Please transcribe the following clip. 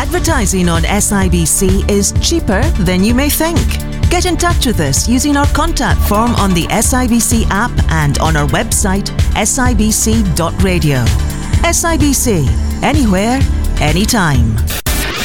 Advertising on SIBC is cheaper than you may think. Get in touch with us using our contact form on the SIBC app and on our website, sibc.radio. SIBC, anywhere, anytime.